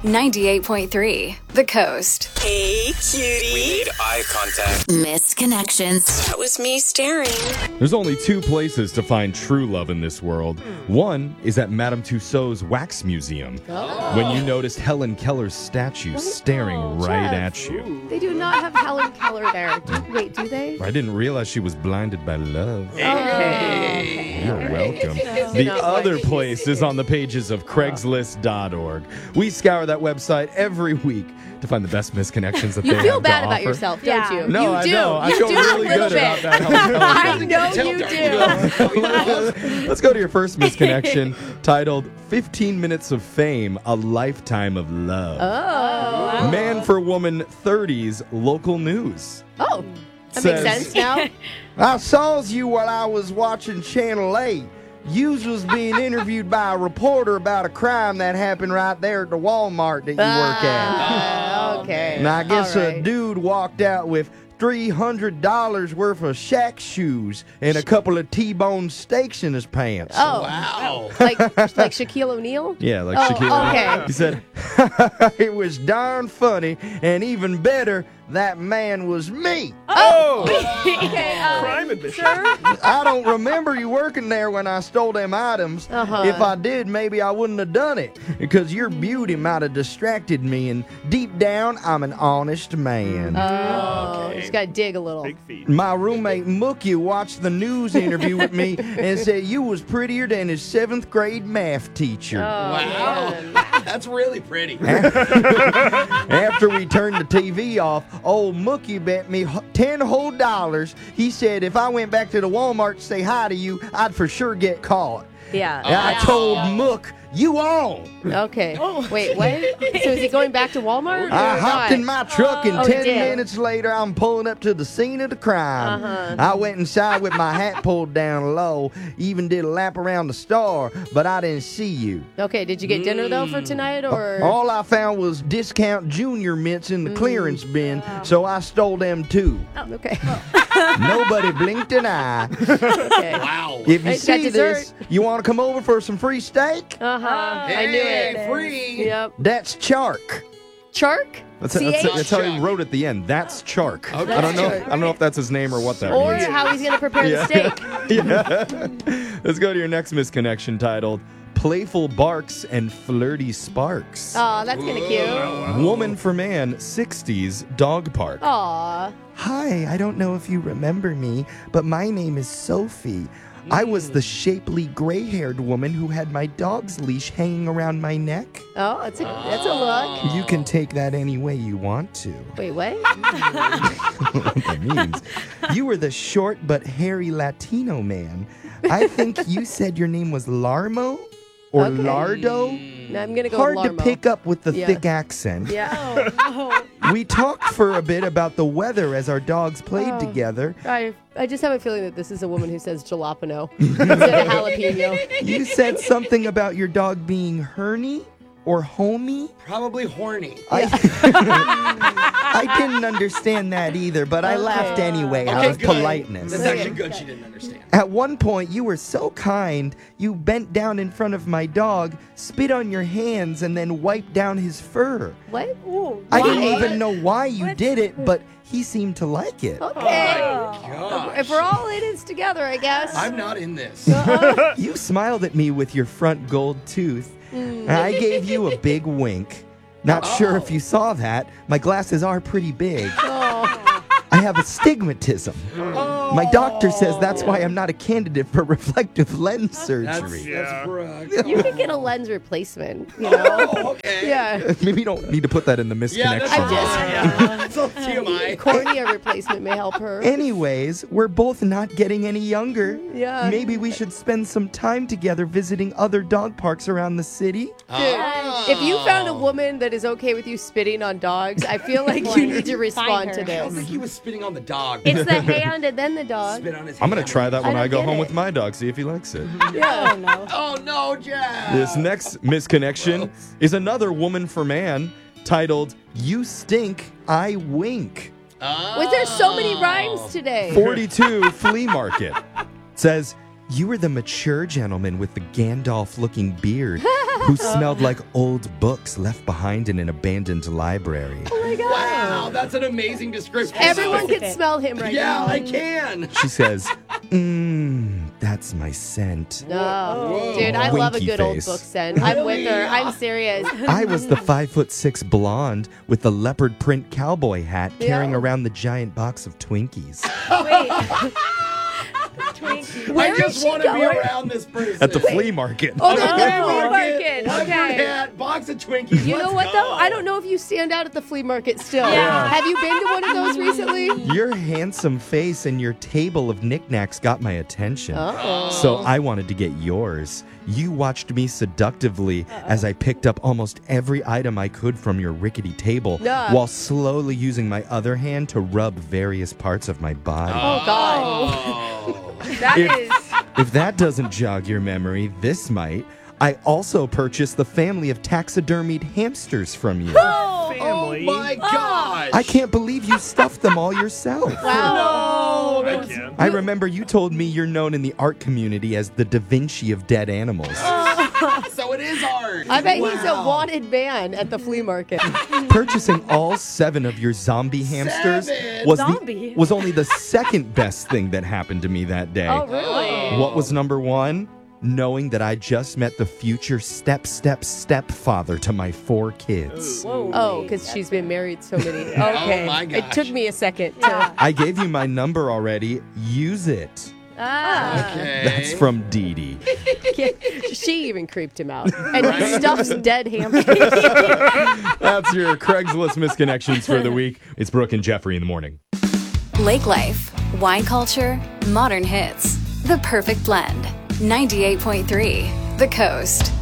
98.3 The Coast. Hey, cutie. We made eye contact. Missed connections. That was me staring. There's only two places to find true love in this world. One is at Madame Tussauds Wax Museum, when you noticed Helen Keller's statue staring right at you. They do not have Helen Keller there. Wait, do they? I didn't realize she was blinded by love. Okay. You're welcome. The not other what she place is on the pages of Craigslist.org. We scour that website every week to find the best misconnections that You they feel have bad to about offer. yourself, don't you? No, you I do. know. I You feel do really a little good about bit. that Helen Keller I know you do. Let's go to your first misconnection, titled 15 Minutes of Fame, A Lifetime of Love. Oh. Man for Woman 30s local news. Oh. That makes Says- sense now. I saw you while I was watching Channel 8. Yous was being interviewed by a reporter about a crime that happened right there at the Walmart that you work at. Okay. And I guess All a right. dude walked out with $300 worth of Shaq shoes and a couple of T-bone steaks in his pants. Oh. Wow. Like Shaquille O'Neal? Yeah, like Oh, Shaquille. okay. He said, It was darn funny, and even better, that man was me. Okay. Crime admission. Sir? I don't remember you working there when I stole them items. Uh-huh. If I did, maybe I wouldn't have done it because your beauty might have distracted me, and deep down, I'm an honest man. Oh, just got to dig a little. Big feet. My roommate Mookie watched the news interview with me and said you was prettier than his 7th grade math teacher. Wow. That's really pretty. After we turned the TV off, old Mookie bet me 10 whole dollars. He said if I went back to the Walmart to say hi to you, I'd for sure get caught. Yeah. And I told Mook, you on. Okay. Wait, what? So is he going back to Walmart? I or hopped not? in my truck, and Oh, he 10 did. minutes later, I'm pulling up to the scene of the crime. I went inside with my hat pulled down low, even did a lap around the store, but I didn't see you. Okay, did you get dinner though for tonight or? All I found was discount junior mints in the clearance bin, so I stole them too. Okay. Nobody blinked an eye. Okay. Wow. If you It's got see dessert. this, you want to come over for some free steak? I knew it. Free. Yep. That's Chark. Chark? that's CH? how he wrote at the end. That's Chark. Okay. I don't know. Chark. I don't know if that's his name or what that Or means. how he's going to prepare the steak. Yeah. Let's go to your next misconnection, titled Playful Barks and Flirty Sparks. Oh, that's kind of cute. Woman for Man 60s dog park. Aw. Hi, I don't know if you remember me, but my name is Sophie. I was the shapely gray-haired woman who had my dog's leash hanging around my neck. Oh, that's a look. You can take that any way you want to. Wait, what? What that means. You were the short but hairy Latino man. I think you said your name was Larmo or Okay. Lardo. No, I'm going to go Hard with to Larmo. pick up with the Yeah. thick accent. Yeah. We talked for a bit about the weather as our dogs played Oh. together. I just have a feeling that this is a woman who says jalapeno instead of jalapeno. You said something about your dog being herny or homey. Probably horny. I didn't understand that either, but I laughed anyway out of good. politeness. That's actually good she didn't understand. At one point, you were so kind, you bent down in front of my dog, spit on your hands, and then wiped down his fur. What? I didn't even know why you did it, but he seemed to like it. Okay. Gosh. If we're all in this together, I guess. I'm not in this. You smiled at me with your front gold tooth. And I gave you a big wink. Not sure if you saw that. My glasses are pretty big. I have astigmatism. My doctor says that's why I'm not a candidate for reflective lens surgery. That's Brooke. You could get a lens replacement, you know? Okay. Yeah. Maybe you don't need to put that in the Yeah, misconnection. that's it's all TMI. Cornea replacement may help her. Anyways, we're both not getting any younger. Yeah. Maybe we should spend some time together visiting other dog parks around the city. Dude, if you found a woman that is okay with you spitting on dogs, I feel like you need to respond to I don't think this. he was spitting on the dog. It's the hand and then the dog. Spit on his I'm going hand. to try that when I I don't go get home it. with my dog, see if he likes it. Yeah. Oh no, Jeff. This next misconnection is another woman for man, titled You Stink, I Wink. Was there so many rhymes today? 42 Flea Market. Says, you were the mature gentleman with the Gandalf-looking beard. who smelled like old books left behind in an abandoned library. Oh my God. Wow, that's an amazing description. Everyone can smell him right Yeah, now. I can. She says, that's my scent. No. Dude, I love a Winky good old face. book scent. I'm with her. I'm serious. I was the 5'6" blonde with the leopard print cowboy hat carrying around the giant box of Twinkies. Wait. Twinkie. Where I is just she want to be going? around this person. At the flea market. Oh, they're Flea at the flea market. leopard Okay. hat, box of Twinkies. You know Let's what, go. though? I don't know if you stand out at the flea market still. Yeah. Have you been to one of those recently? Your handsome face and your table of knickknacks got my attention. Oh. So I wanted to get yours. You watched me seductively as I picked up almost every item I could from your rickety table Nah. while slowly using my other hand to rub various parts of my body. Oh, God. Oh. That is. If that doesn't jog your memory, this might. I also purchased the family of taxidermied hamsters from you. Oh my gosh. I can't believe you stuffed them all yourself. Wow. No, that's I remember you told me you're known in the art community as the Da Vinci of dead animals. so it is art. I bet he's a wanted man at the flea market. Purchasing all 7 of your zombie hamsters Seven? was only the second best thing that happened to me that day. Oh, really? What was number 1? Knowing that I just met the future stepfather to my 4 kids. Whoa. Oh, because she's been married so many. Okay. my It took gosh. me a second Yeah. to. I gave you my number already. Use it. Okay. That's from Dee Dee. She even creeped him out. And he stuffs dead hamsters. That's your Craigslist misconnections for the week. It's Brooke and Jeffrey in the morning. Lake life, wine culture, modern hits. The perfect blend. 98.3 The Coast.